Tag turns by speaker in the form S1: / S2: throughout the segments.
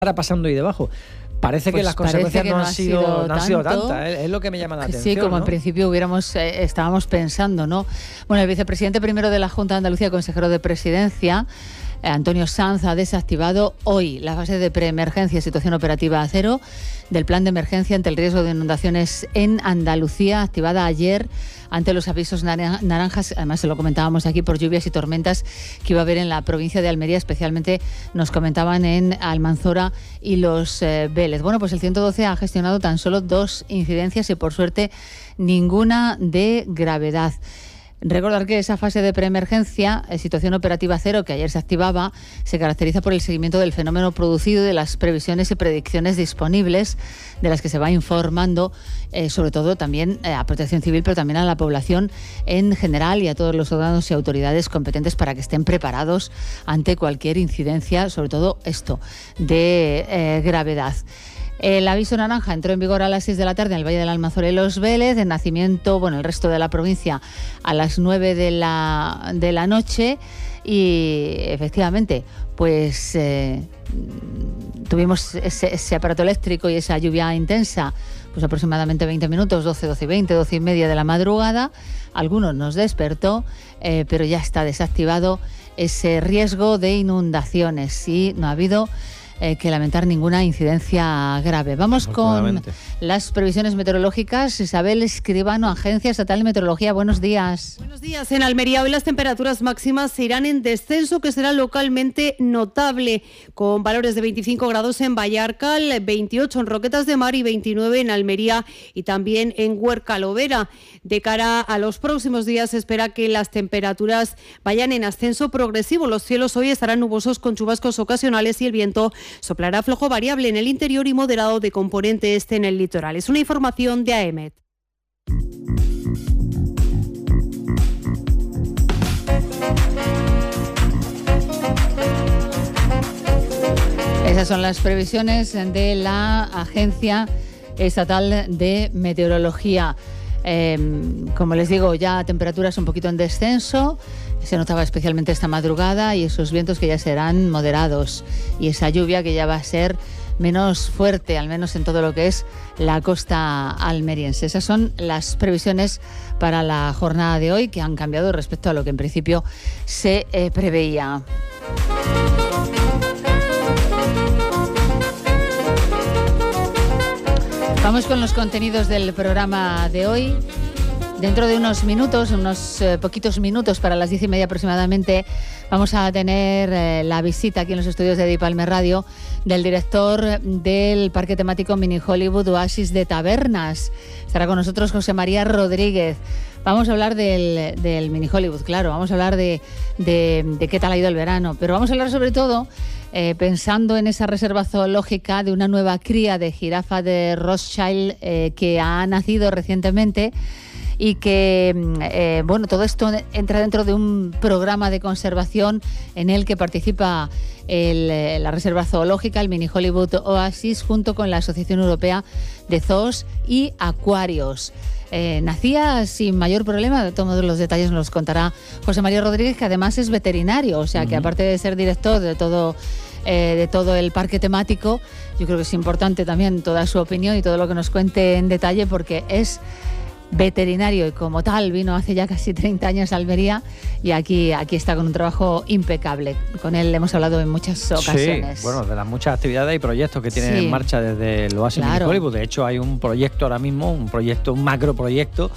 S1: pasando ahí debajo. Parece que las consecuencias no han sido tantas, es lo que me llama la atención.
S2: Sí, como
S1: ¿no?
S2: en principio estábamos pensando, ¿no? Bueno, el vicepresidente primero de la Junta de Andalucía, consejero de Presidencia, Antonio Sanz, ha desactivado hoy la fase de preemergencia, situación operativa 0 del plan de emergencia ante el riesgo de inundaciones en Andalucía, activada ayer ante los avisos naranjas, además se lo comentábamos aquí, por lluvias y tormentas que iba a haber en la provincia de Almería, especialmente nos comentaban en Almanzora y Los Vélez. Bueno, pues el 112 ha gestionado tan solo 2 incidencias y por suerte ninguna de gravedad. Recordar que esa fase de preemergencia, situación operativa 0, que ayer se activaba, se caracteriza por el seguimiento del fenómeno producido, de las previsiones y predicciones disponibles, de las que se va informando, sobre todo también a Protección Civil, pero también a la población en general y a todos los órganos y autoridades competentes para que estén preparados ante cualquier incidencia, sobre todo esto, de gravedad. El aviso naranja entró en vigor a las 6 de la tarde en el Valle del Almanzora y Los Vélez, en Nacimiento, el resto de la provincia a las 9 de la noche y efectivamente, pues tuvimos ese aparato eléctrico y esa lluvia intensa, pues aproximadamente 20 minutos, 12 y 20, 12 y media de la madrugada. Algunos nos despertó, pero ya está desactivado ese riesgo de inundaciones y no ha habido que lamentar ninguna incidencia grave. Vamos con las previsiones meteorológicas. Isabel Escribano, Agencia Estatal de Meteorología. Buenos días.
S3: Buenos días. En Almería hoy las temperaturas máximas se irán en descenso, que será localmente notable, con valores de 25 grados en Vallarcal, 28 en Roquetas de Mar y 29 en Almería y también en Huerca-Lovera. De cara a los próximos días se espera que las temperaturas vayan en ascenso progresivo. Los cielos hoy estarán nubosos con chubascos ocasionales y el viento soplará flojo variable en el interior y moderado de componente este en el litoral. Es una información de AEMET.
S2: Esas son las previsiones de la Agencia Estatal de Meteorología. Como les digo, ya temperaturas un poquito en descenso. Se notaba especialmente esta madrugada y esos vientos que ya serán moderados y esa lluvia que ya va a ser menos fuerte, al menos en todo lo que es la costa almeriense. Esas son las previsiones para la jornada de hoy, que han cambiado respecto a lo que en principio se preveía. Vamos con los contenidos del programa de hoy. Dentro de unos minutos, poquitos minutos, para las 10:30 aproximadamente, vamos a tener la visita aquí en los estudios de Dipalme Radio del director del parque temático Mini Hollywood Oasis de Tabernas. Estará con nosotros José María Rodríguez. Vamos a hablar del Mini Hollywood, claro, vamos a hablar de qué tal ha ido el verano, pero vamos a hablar sobre todo pensando en esa reserva zoológica de una nueva cría de jirafa de Rothschild que ha nacido recientemente y que, todo esto entra dentro de un programa de conservación en el que participa la Reserva Zoológica, el Mini Hollywood Oasis, junto con la Asociación Europea de Zoos y Acuarios. Nacía sin mayor problema, todos los detalles nos los contará José María Rodríguez, que además es veterinario, o sea que aparte de ser director de todo el parque temático, yo creo que es importante también toda su opinión y todo lo que nos cuente en detalle, porque es veterinario y como tal vino hace ya casi 30 años a Almería y aquí está con un trabajo impecable. Con él hemos hablado en muchas ocasiones.
S1: Sí, de las muchas actividades y proyectos que tienen en marcha desde el Oasis Mini Hollywood. De hecho, hay un proyecto ahora mismo, un macroproyecto,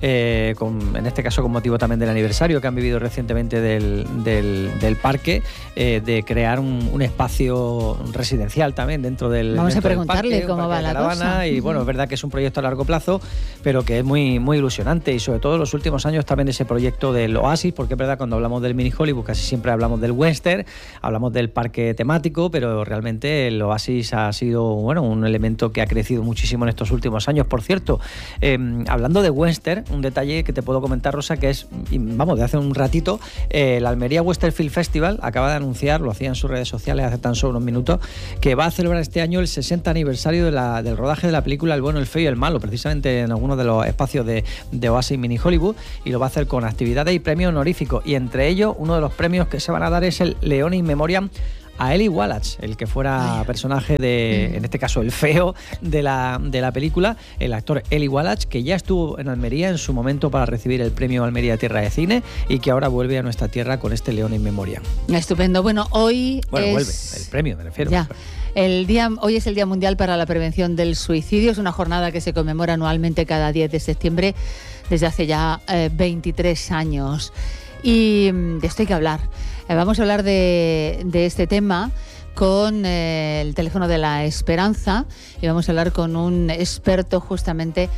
S1: en este caso con motivo también del aniversario que han vivido recientemente del parque, de crear un espacio residencial también dentro del
S2: Vamos
S1: dentro
S2: a preguntarle
S1: del parque,
S2: cómo va la cosa.
S1: Y es verdad que es un proyecto a largo plazo, pero que es muy ilusionante, y sobre todo en los últimos años también ese proyecto del Oasis, porque es verdad, cuando hablamos del Mini Hollywood casi siempre hablamos del western, hablamos del parque temático, pero realmente el Oasis ha sido un elemento que ha crecido muchísimo en estos últimos años. Por cierto, hablando de western, un detalle que te puedo comentar, Rosa, que es, de hace un ratito, la Almería Western Film Festival acaba de anunciar, lo hacía en sus redes sociales hace tan solo unos minutos, que va a celebrar este año el 60 aniversario del rodaje de la película El bueno, el feo y el malo, precisamente en algunos de los espacios de Oasis Mini Hollywood, y lo va a hacer con actividades y premios honoríficos, y entre ellos uno de los premios que se van a dar es el León in Memoriam a Eli Wallach, el que fuera personaje de, en este caso el feo de la película, el actor Eli Wallach, que ya estuvo en Almería en su momento para recibir el premio Almería Tierra de Cine y que ahora vuelve a nuestra tierra con este León in Memoriam.
S2: Estupendo. Bueno, hoy
S1: vuelve, el premio me refiero.
S2: Ya. Hoy es el Día Mundial para la Prevención del Suicidio. Es una jornada que se conmemora anualmente cada 10 de septiembre desde hace ya 23 años. Y de esto hay que hablar. Vamos a hablar de este tema con el teléfono de la Esperanza y vamos a hablar con un experto justamente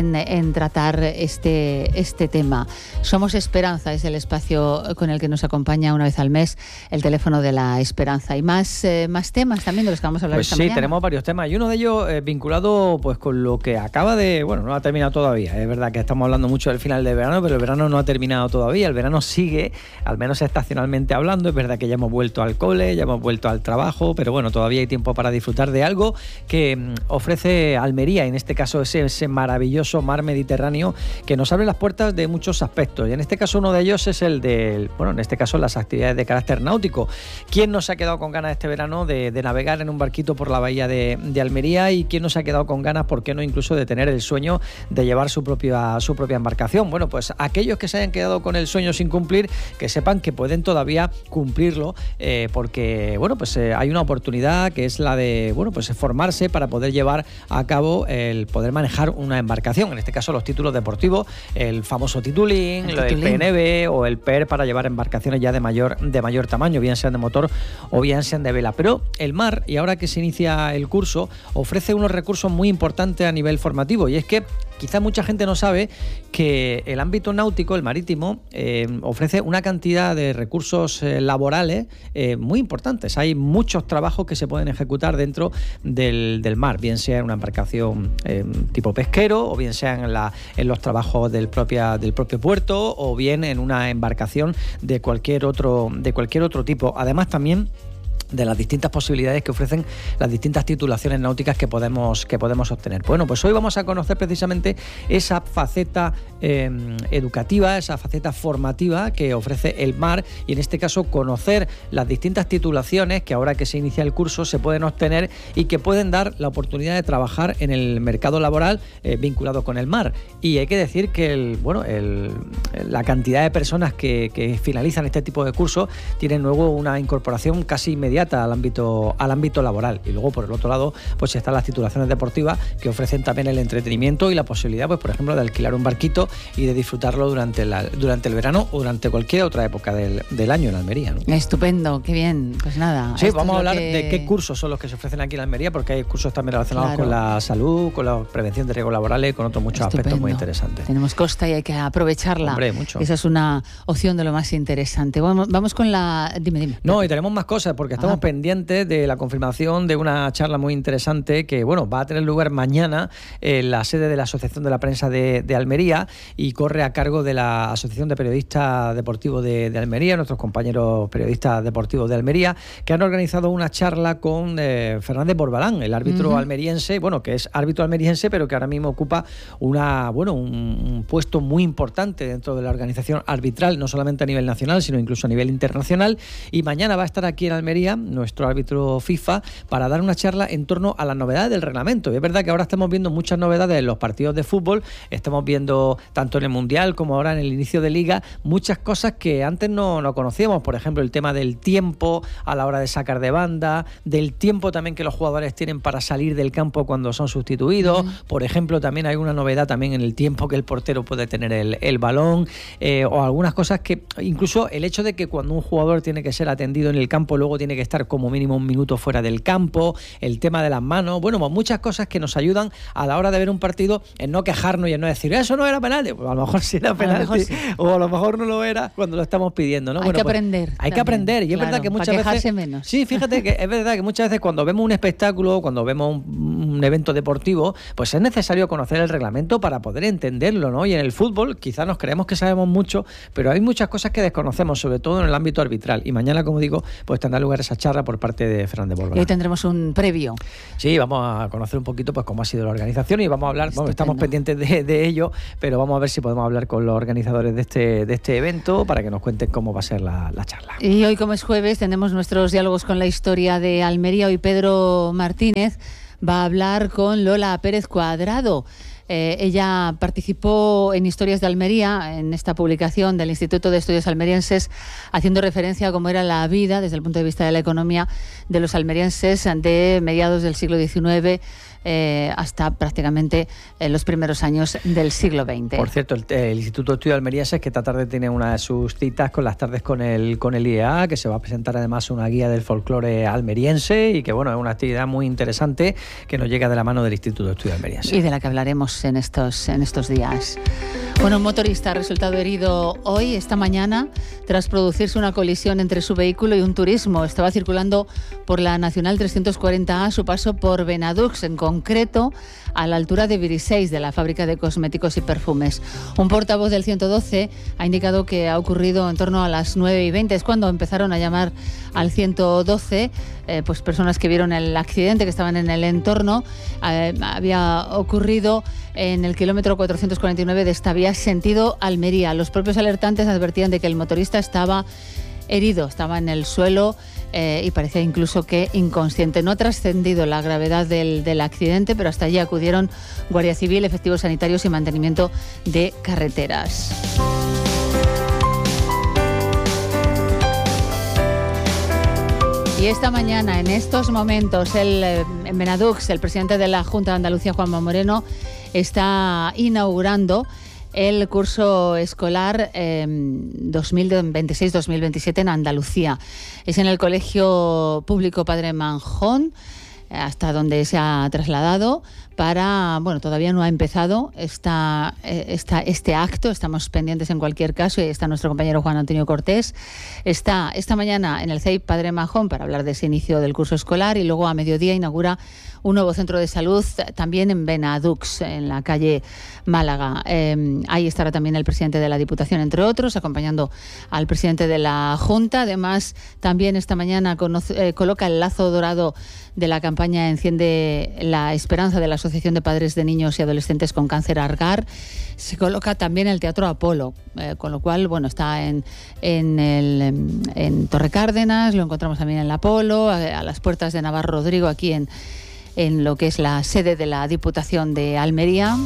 S2: en tratar este tema. Somos Esperanza, es el espacio con el que nos acompaña una vez al mes el teléfono de la Esperanza. Y más temas también de los que vamos a hablar esta mañana. Sí,
S1: tenemos varios temas y uno de ellos vinculado pues con lo que acaba de... Bueno, no ha terminado todavía. Es verdad que estamos hablando mucho del final del verano, pero el verano no ha terminado todavía. El verano sigue, al menos estacionalmente hablando. Es verdad que ya hemos vuelto al cole, ya hemos vuelto al trabajo, pero bueno, todavía hay tiempo para disfrutar de algo que ofrece Almería, en este caso ese maravilloso mar Mediterráneo que nos abre las puertas de muchos aspectos, y en este caso uno de ellos es el del, bueno, en este caso las actividades de carácter náutico. ¿Quién no se ha quedado con ganas este verano de navegar en un barquito por la bahía de Almería? ¿Y quién no se ha quedado con ganas, por qué no, incluso de tener el sueño de llevar su propia embarcación? Bueno, pues aquellos que se hayan quedado con el sueño sin cumplir, que sepan que pueden todavía cumplirlo, porque bueno, pues hay una oportunidad que es la de, bueno, pues formarse para poder llevar a cabo el poder manejar una embarcación, en este caso los títulos deportivos, el famoso tituling, el PNV o el PER, para llevar embarcaciones ya de mayor tamaño, bien sean de motor o bien sean de vela. Pero el mar, y ahora que se inicia el curso, ofrece unos recursos muy importantes a nivel formativo, y es que quizá mucha gente no sabe que el ámbito náutico, el marítimo, ofrece una cantidad de recursos laborales muy importantes. Hay muchos trabajos que se pueden ejecutar dentro del mar, bien sea en una embarcación tipo pesquero, o bien sea en los trabajos del propio puerto, o bien en una embarcación de cualquier otro tipo. Además, también de las distintas posibilidades que ofrecen las distintas titulaciones náuticas que podemos obtener. Bueno, pues hoy vamos a conocer precisamente esa faceta educativa, esa faceta formativa que ofrece el mar, y en este caso conocer las distintas titulaciones que ahora que se inicia el curso se pueden obtener y que pueden dar la oportunidad de trabajar en el mercado laboral vinculado con el mar. Y hay que decir que la cantidad de personas que finalizan este tipo de cursos tienen luego una incorporación casi inmediata al ámbito laboral. Y luego, por el otro lado, pues están las titulaciones deportivas que ofrecen también el entretenimiento y la posibilidad, pues por ejemplo, de alquilar un barquito y de disfrutarlo durante el verano o durante cualquier otra época del año en Almería, ¿no?
S2: Estupendo, qué bien. Pues nada.
S1: Sí, vamos a hablar de qué cursos son los que se ofrecen aquí en Almería, porque hay cursos también relacionados con la salud, con la prevención de riesgos laborales, con otros muchos aspectos muy interesantes.
S2: Tenemos costa y hay que aprovecharla.
S1: Hombre, mucho.
S2: Esa es una opción de lo más interesante. Vamos con la... Dime.
S1: No, y tenemos más cosas, porque estamos pendientes de la confirmación de una charla muy interesante que, bueno, va a tener lugar mañana en la sede de la Asociación de la Prensa de Almería, y corre a cargo de la Asociación de Periodistas Deportivos de Almería, nuestros compañeros periodistas deportivos de Almería, que han organizado una charla con Fernández Borbalán, el árbitro almeriense, bueno, que es árbitro almeriense, pero que ahora mismo ocupa un puesto muy importante dentro de la organización arbitral, no solamente a nivel nacional, sino incluso a nivel internacional. Y mañana va a estar aquí en Almería nuestro árbitro FIFA para dar una charla en torno a las novedades del reglamento. Y es verdad que ahora estamos viendo muchas novedades en los partidos de fútbol, estamos viendo tanto en el Mundial como ahora en el inicio de Liga, muchas cosas que antes no conocíamos. Por ejemplo, el tema del tiempo a la hora de sacar de banda, del tiempo también que los jugadores tienen para salir del campo cuando son sustituidos. Por ejemplo, también hay una novedad también en el tiempo que el portero puede tener el balón, o algunas cosas que, incluso el hecho de que cuando un jugador tiene que ser atendido en el campo, luego tiene que estar como mínimo un minuto fuera del campo, el tema de las manos, bueno, pues muchas cosas que nos ayudan a la hora de ver un partido en no quejarnos y en no decir, eso no era penalti, pues a lo mejor sí era penalti, o a lo mejor no lo era cuando lo estamos pidiendo, ¿no?
S2: Hay que aprender.
S1: Hay que aprender, y es verdad que muchas veces...
S2: menos.
S1: Sí, fíjate que es verdad que muchas veces cuando vemos un espectáculo, cuando vemos un evento deportivo, pues es necesario conocer el reglamento para poder entenderlo, ¿no? Y en el fútbol quizás nos creemos que sabemos mucho, pero hay muchas cosas que desconocemos, sobre todo en el ámbito arbitral. Y mañana, como digo, pues tendrá lugar esa charla por parte de Fernández Bórbara.
S2: Y hoy tendremos un previo.
S1: Sí, vamos a conocer un poquito pues cómo ha sido la organización y vamos a hablar, bueno, estamos pendientes de ello, pero vamos a ver si podemos hablar con los organizadores de este evento para que nos cuenten cómo va a ser la charla.
S2: Y hoy, como es jueves, tenemos nuestros diálogos con la historia de Almería. Hoy Pedro Martínez va a hablar con Lola Pérez Cuadrado. Ella participó en Historias de Almería, en esta publicación del Instituto de Estudios Almerienses, haciendo referencia a cómo era la vida desde el punto de vista de la economía de los almerienses de mediados del siglo XIX hasta prácticamente los primeros años del siglo XX.
S1: Por cierto, el Instituto de Estudios Almerienses, que esta tarde tiene una de sus citas con las tardes con el IEA, que se va a presentar además una guía del folclore almeriense y que, bueno, es una actividad muy interesante que nos llega de la mano del Instituto de Estudios Almerienses.
S2: Y de la que hablaremos en estos días. Bueno, un motorista ha resultado herido hoy, esta mañana, tras producirse una colisión entre su vehículo y un turismo. Estaba circulando por la Nacional 340A a su paso por Benadux, en concreto a la altura de Viriseix, de la fábrica de cosméticos y perfumes. Un portavoz del 112 ha indicado que ha ocurrido en torno a las 9:20. Es cuando empezaron a llamar al 112, pues personas que vieron el accidente, que estaban en el entorno. Había ocurrido en el kilómetro 449 de esta vía sentido Almería. Los propios alertantes advertían de que el motorista estaba herido, estaba en el suelo y parecía incluso que inconsciente. No ha trascendido la gravedad del accidente, pero hasta allí acudieron Guardia Civil, efectivos sanitarios y mantenimiento de carreteras. Y esta mañana, en estos momentos, en Benadux, el presidente de la Junta de Andalucía, Juanma Moreno, está inaugurando el curso escolar 2026-2027 en Andalucía. Es en el Colegio Público Padre Manjón, hasta donde se ha trasladado para, bueno, todavía no ha empezado este acto, estamos pendientes en cualquier caso, y está nuestro compañero Juan Antonio Cortés. Está esta mañana en el CEIP Padre Manjón para hablar de ese inicio del curso escolar, y luego a mediodía inaugura un nuevo centro de salud también en Benadux, en la calle Málaga. Ahí estará también el presidente de la Diputación, entre otros, acompañando al presidente de la Junta. Además, también esta mañana coloca el lazo dorado de la campaña Enciende la Esperanza de la Asociación de Padres de Niños y Adolescentes con Cáncer ARGAR. Se coloca también el Teatro Apolo, con lo cual, bueno, está en Torre Cárdenas, lo encontramos también en el Apolo, a las puertas de Navarro Rodrigo, aquí en lo que es la sede de la Diputación de Almería.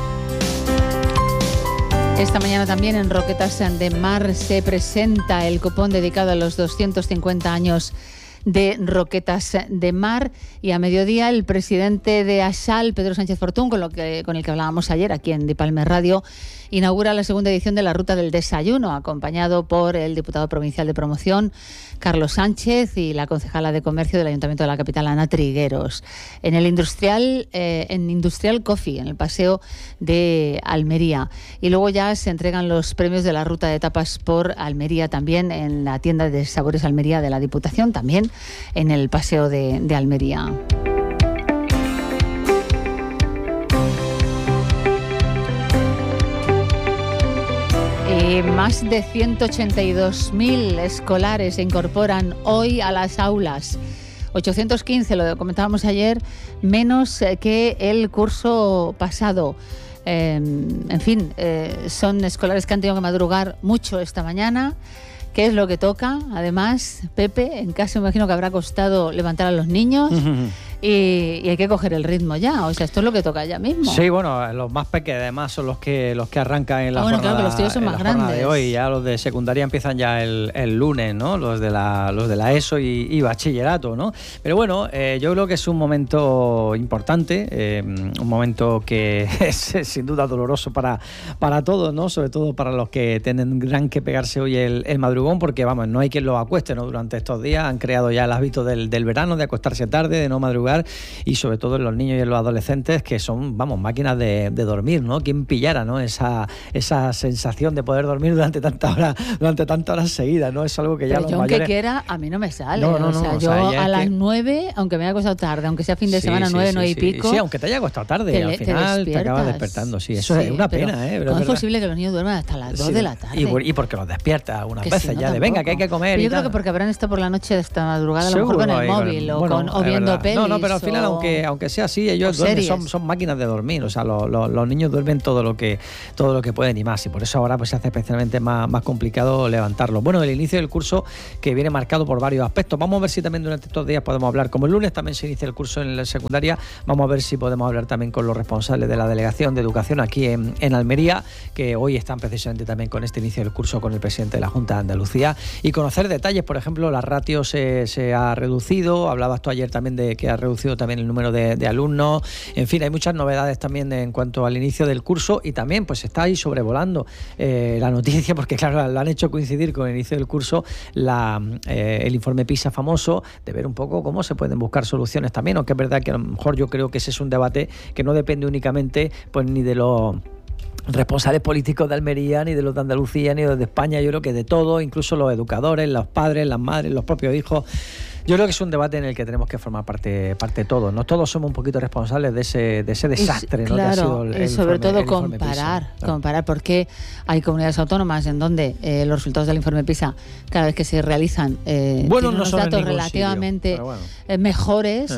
S2: Esta mañana también en Roquetas de Mar se presenta el cupón dedicado a los 250 años de Roquetas de Mar, y a mediodía el presidente de ASAL, Pedro Sánchez Fortún, con el que hablábamos ayer aquí en Dipalme Radio, inaugura la segunda edición de la Ruta del Desayuno, acompañado por el diputado provincial de Promoción, Carlos Sánchez, y la concejala de Comercio del Ayuntamiento de la capital, Ana Trigueros, en el Industrial Coffee, en el Paseo de Almería. Y luego ya se entregan los premios de la Ruta de Tapas por Almería, también en la tienda de Sabores Almería de la Diputación, también en el Paseo de Almería. Más de 182.000 escolares se incorporan hoy a las aulas. 815, lo comentábamos ayer, menos que el curso pasado. En fin, son escolares que han tenido que madrugar mucho esta mañana. ¿Qué es lo que toca? Además, Pepe, en casa me imagino que habrá costado levantar a los niños. Y hay que coger el ritmo ya, o sea, esto es lo que toca ya mismo.
S1: Sí, bueno, los más pequeños además son los que arrancan en la jornada,
S2: claro, que los tíos son más grandes
S1: de hoy. Ya los de secundaria empiezan ya el lunes, ¿no? Los de la ESO y bachillerato, ¿no? Pero bueno, yo creo que es un momento importante, un momento que es sin duda doloroso para todos, ¿no? Sobre todo para los que tendrán que pegarse hoy el madrugón, porque vamos, no hay quien los acueste, ¿no? Durante estos días han creado ya el hábito del verano, de acostarse tarde, de no madrugar. lugar, y sobre todo en los niños y en los adolescentes, que son, máquinas de dormir, ¿no? ¿Quién pillara, ¿no? Esa sensación de poder dormir durante tantas horas seguidas, ¿no? Es algo que ya
S2: pero
S1: los
S2: yo
S1: mayores...
S2: aunque quiera, a mí no me sale.
S1: Yo
S2: a las 9, aunque me haya costado tarde, aunque sea fin de semana, 9 y pico...
S1: Sí, aunque te haya costado tarde, al final te acabas despertando, sí. Eso es una pena, ¿eh?
S2: ¿Cómo es posible que los niños duerman hasta las 2 de la tarde?
S1: Y porque los despierta algunas veces,
S2: si no,
S1: ya de venga, que hay que comer.
S2: Pero yo creo que porque habrán estado por la noche hasta madrugada, a lo mejor con el móvil o viendo pelis.
S1: No, pero al final, aunque sea así, ellos duermen, son máquinas de dormir. O sea, los niños duermen todo lo que pueden y más. Y por eso ahora pues se hace especialmente más complicado levantarlos. Bueno, el inicio del curso que viene marcado por varios aspectos. Vamos a ver si también durante estos días podemos hablar. Como el lunes también se inicia el curso en la secundaria, vamos a ver si podemos hablar también con los responsables de la Delegación de Educación aquí en Almería, que hoy están precisamente también con este inicio del curso con el presidente de la Junta de Andalucía, y conocer detalles. Por ejemplo, la ratio se ha reducido. Hablabas tú ayer también de que ha reducido también el número de alumnos. En fin, hay muchas novedades también en cuanto al inicio del curso, y también pues está ahí sobrevolando la noticia, porque claro, la han hecho coincidir con el inicio del curso el informe PISA famoso, de ver un poco cómo se pueden buscar soluciones también, aunque es verdad que a lo mejor yo creo que ese es un debate que no depende únicamente pues ni de los responsables políticos de Almería, ni de los de Andalucía, ni de los de España. Yo creo que de todo, incluso los educadores, los padres, las madres, los propios hijos. Yo creo que es un debate en el que tenemos que formar parte todos, ¿no? Todos somos un poquito responsables de ese desastre, ¿no?
S2: Claro, y sobre todo comparar, porque hay comunidades autónomas en donde los resultados del informe PISA, cada vez que se realizan, tienen unos datos relativamente mejores,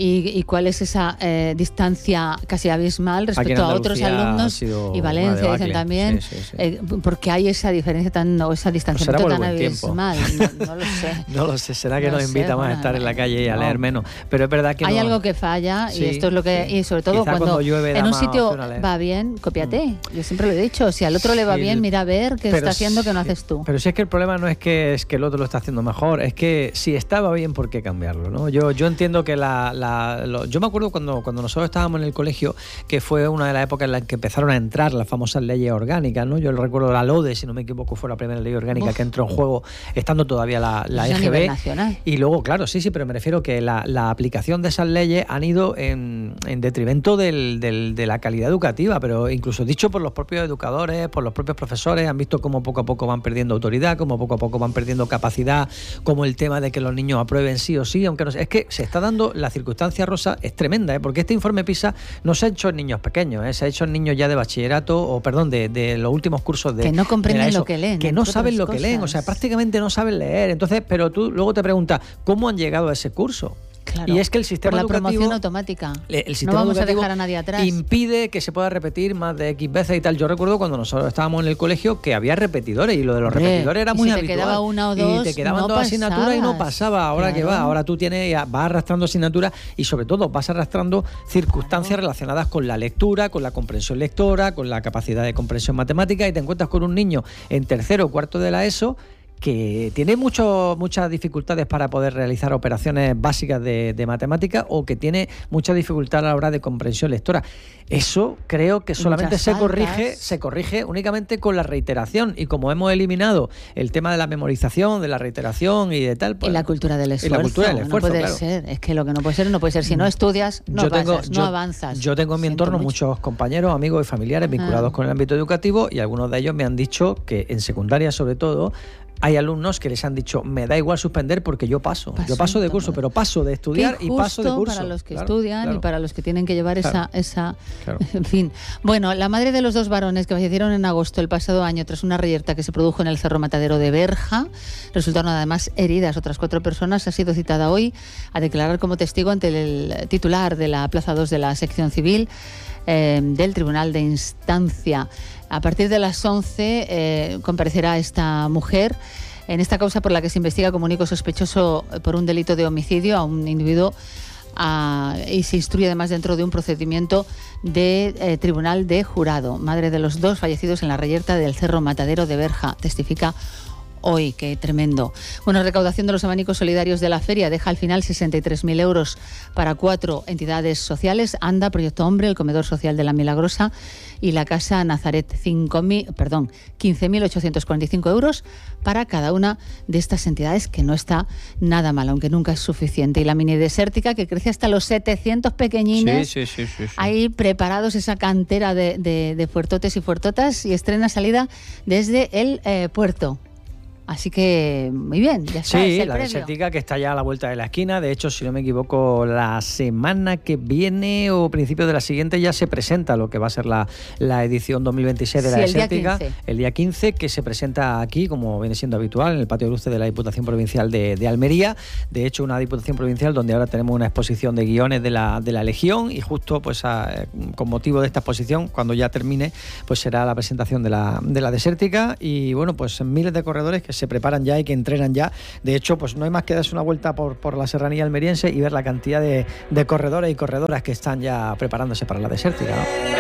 S2: y cuál es esa distancia casi abismal respecto a otros alumnos, y Valencia dicen también, porque hay esa diferencia esa distancia tan abismal. No lo sé.
S1: No lo sé, será que nos invita más a estar en la calle y a leer menos, pero es verdad que
S2: hay algo que falla, y esto es lo que y sobre todo cuando llueve, en un sitio va bien, cópiate. Yo siempre lo he dicho, si al otro le va bien, mira a ver qué está haciendo que no haces tú.
S1: Pero si es que el problema no es que el otro lo está haciendo mejor, es que si estaba bien, ¿por qué cambiarlo, no? Yo entiendo que yo me acuerdo cuando nosotros estábamos en el colegio, que fue una de las épocas en las que empezaron a entrar las famosas leyes orgánicas, ¿no? Yo recuerdo la LODE, si no me equivoco, fue la primera ley orgánica que entró en juego, estando todavía la EGB, y luego claro, sí, pero me refiero que la aplicación de esas leyes han ido en detrimento de la calidad educativa, pero incluso dicho por los propios educadores, por los propios profesores, han visto cómo poco a poco van perdiendo autoridad, cómo poco a poco van perdiendo capacidad, como el tema de que los niños aprueben sí o sí, aunque no sé, es que se está dando la circunstancia, Rosa, es tremenda, porque este informe PISA no se ha hecho en niños pequeños, se ha hecho en niños ya de bachillerato, de los últimos cursos de...
S2: Que no comprenden lo que leen.
S1: Que no saben lo que leen, o sea, prácticamente no saben leer. Entonces, pero tú luego te preguntas, ¿cómo han llegado a ese curso?
S2: Claro,
S1: y es que el sistema
S2: por la
S1: educativo,
S2: promoción automática,
S1: el sistema
S2: no vamos
S1: educativo
S2: a dejar a nadie atrás,
S1: impide que se pueda repetir más de X veces y tal. Yo recuerdo cuando nosotros estábamos en el colegio que había repetidores, y lo de los repetidores era muy habitual.
S2: Te quedaba una o dos,
S1: y te quedaban dos asignaturas y no pasaba. Ahora que va, ahora tú vas arrastrando asignaturas, y sobre todo vas arrastrando circunstancias relacionadas con la lectura, con la comprensión lectora, con la capacidad de comprensión matemática, y te encuentras con un niño en tercero o cuarto de la ESO que tiene muchas dificultades para poder realizar operaciones básicas de matemática, o que tiene mucha dificultad a la hora de comprensión lectora. Eso creo que solamente se corrige únicamente con la reiteración, y como hemos eliminado el tema de la memorización, de la reiteración y de tal, pues,
S2: y la cultura del esfuerzo. No puede ser, es que lo que no puede ser, si no estudias, no avanzas.
S1: Yo tengo en mi entorno muchos compañeros, amigos y familiares vinculados con el ámbito educativo, y algunos de ellos me han dicho que en secundaria, sobre todo, hay alumnos que les han dicho, me da igual suspender porque yo paso de curso, pero paso de estudiar y paso de curso.
S2: Para los que estudian y para los que tienen que llevar esa en fin. Bueno, la madre de los dos varones que fallecieron en agosto del pasado año tras una reyerta que se produjo en el Cerro Matadero de Berja, resultaron además heridas otras 4 personas, ha sido citada hoy a declarar como testigo ante el titular de la Plaza 2 de la sección civil del Tribunal de Instancia. A partir de las 11 comparecerá esta mujer en esta causa por la que se investiga como único sospechoso por un delito de homicidio a un individuo y se instruye además dentro de un procedimiento de tribunal de jurado. Madre de los dos fallecidos en la reyerta del Cerro Matadero de Berja, testifica hoy, qué tremendo. Bueno, recaudación de los abanicos solidarios de la feria deja al final 63.000 euros para 4 entidades sociales: ANDA, Proyecto Hombre, el Comedor Social de la Milagrosa y la Casa Nazaret. 15.845 euros para cada una de estas entidades, que no está nada mal, aunque nunca es suficiente. Y la mini desértica, que crece hasta los 700 pequeñines,
S1: sí.
S2: ahí preparados, esa cantera de fuertotes y fuertotas, y estrena salida desde el puerto. Así que, muy bien, ya está.
S1: Sí, la desértica, que está ya a la vuelta de la esquina. De hecho, si no me equivoco, la semana que viene o principio de la siguiente ya se presenta lo que va a ser la edición 2026 de la desértica. El día 15, que se presenta aquí, como viene siendo habitual, en el patio de luces de la Diputación Provincial de Almería. De hecho, una Diputación Provincial donde ahora tenemos una exposición de guiones de la Legión, y justo pues con motivo de esta exposición, cuando ya termine, pues será la presentación de la desértica. Y bueno, pues miles de corredores que se preparan ya y que entrenan ya. De hecho, pues no hay más que darse una vuelta por la serranía almeriense y ver la cantidad de corredores y corredoras que están ya preparándose para la desértica, ¿no?